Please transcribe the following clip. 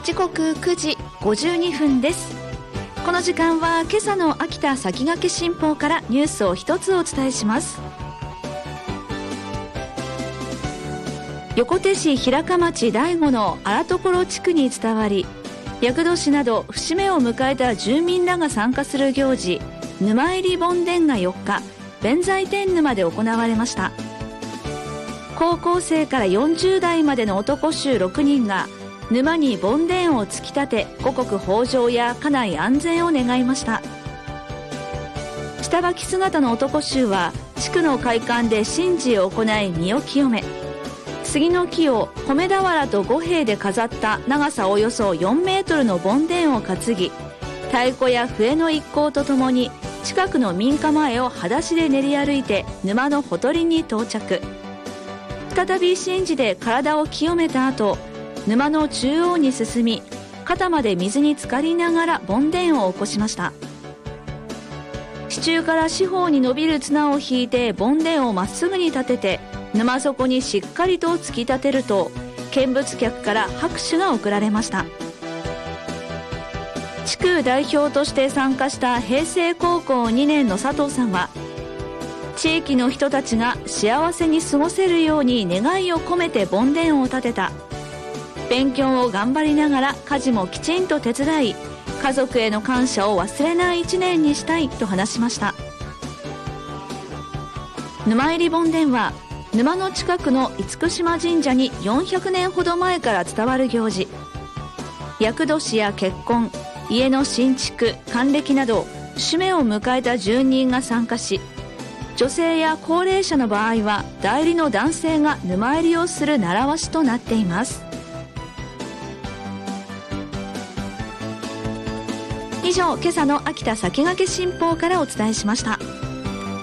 時刻9時52分です。この時間は今朝の秋田先駆け新報からニュースを一つお伝えします。横手市平鹿町第5の荒所地区に伝わり、厄年など節目を迎えた住民らが参加する行事、沼入り盆殿が4日弁財天沼で行われました。高校生から40代までの男衆6人が沼に盆殿を突き立て、五穀豊穣や家内安全を願いました。下履き姿の男衆は地区の会館で神事を行い身を清め、杉の木を米俵と五幣で飾った長さおよそ4メートルの盆殿を担ぎ、太鼓や笛の一行とともに近くの民家前を裸足で練り歩いて沼のほとりに到着。再び神事で体を清めた後、沼の中央に進み、肩まで水に浸かりながら盆殿を起こしました。支柱から四方に伸びる綱を引いて盆殿をまっすぐに立てて、沼底にしっかりと突き立てると、見物客から拍手が送られました。地区代表として参加した平成高校2年の佐藤さんは、地域の人たちが幸せに過ごせるように願いを込めて盆殿を建てた。勉強を頑張りながら家事もきちんと手伝い、家族への感謝を忘れない一年にしたいと話しました。沼入り盆殿は沼の近くの厳島神社に400年ほど前から伝わる行事。厄年や結婚、家の新築、還暦など節目を迎えた住人が参加し、女性や高齢者の場合は代理の男性が沼入りをする習わしとなっています。以上、今朝の秋田先駆け新報からお伝えしました。